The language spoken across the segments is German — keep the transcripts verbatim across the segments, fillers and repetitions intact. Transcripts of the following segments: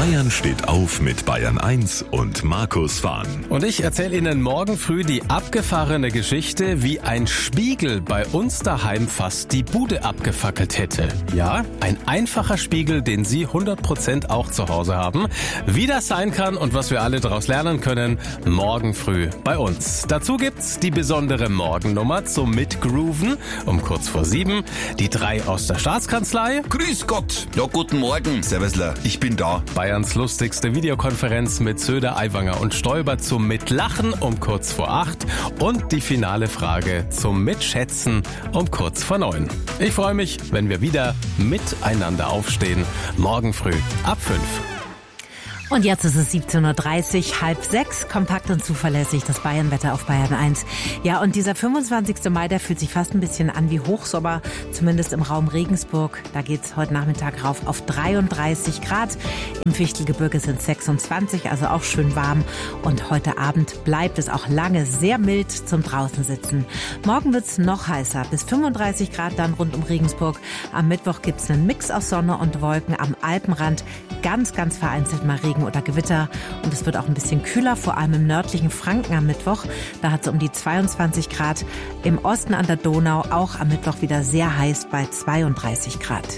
Bayern steht auf mit Bayern eins und Markus Fahn. Und ich erzähle Ihnen morgen früh die abgefahrene Geschichte, wie ein Spiegel bei uns daheim fast die Bude abgefackelt hätte. Ja, ein einfacher Spiegel, den Sie hundert Prozent auch zu Hause haben. Wie das sein kann und was wir alle daraus lernen können, morgen früh bei uns. Dazu gibt's die besondere Morgennummer zum Mitgrooven um kurz vor sieben. Die drei aus der Staatskanzlei. Grüß Gott. Ja, guten Morgen. Servusler, ich bin da. Bayerns lustigste Videokonferenz mit Söder, Aiwanger und Stoiber zum Mitlachen um kurz vor acht und die finale Frage zum Mitschätzen um kurz vor neun. Ich freue mich, wenn wir wieder miteinander aufstehen, morgen früh ab fünf. Und jetzt ist es siebzehn Uhr dreißig, halb sechs, kompakt und zuverlässig, das Bayernwetter auf Bayern eins. Ja, und dieser fünfundzwanzigste Mai, der fühlt sich fast ein bisschen an wie Hochsommer, zumindest im Raum Regensburg. Da geht's heute Nachmittag rauf auf dreiunddreißig Grad. Im Fichtelgebirge sind es sechsundzwanzig, also auch schön warm. Und heute Abend bleibt es auch lange sehr mild zum Draußensitzen. Morgen wird's noch heißer, bis fünfunddreißig Grad dann rund um Regensburg. Am Mittwoch gibt's einen Mix aus Sonne und Wolken, am Alpenrand ganz, ganz vereinzelt mal Regen oder Gewitter, und es wird auch ein bisschen kühler, vor allem im nördlichen Franken am Mittwoch. Da hat es um die zweiundzwanzig Grad. Im Osten an der Donau auch am Mittwoch wieder sehr heiß bei zweiunddreißig Grad.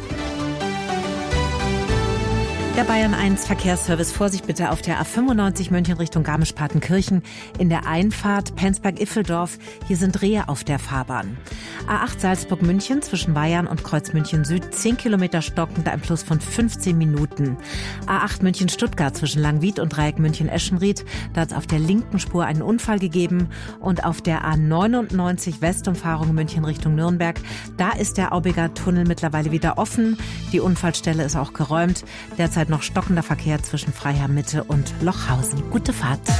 Der Bayern eins Verkehrsservice, Vorsicht bitte auf der A fünfundneunzig München Richtung Garmisch-Partenkirchen. In der Einfahrt Penzberg-Iffeldorf, hier sind Rehe auf der Fahrbahn. A acht Salzburg-München zwischen Bayern und Kreuzmünchen Süd, zehn Kilometer stockend, ein Plus von fünfzehn Minuten. A acht München-Stuttgart zwischen Langwied und Dreieck München-Eschenried, da hat es auf der linken Spur einen Unfall gegeben. Und auf der A neunundneunzig Westumfahrung München Richtung Nürnberg, da ist der Aubiger Tunnel mittlerweile wieder offen. Die Unfallstelle ist auch geräumt. Derzeit noch stockender Verkehr zwischen Freiherr Mitte und Lochhausen. Gute Fahrt.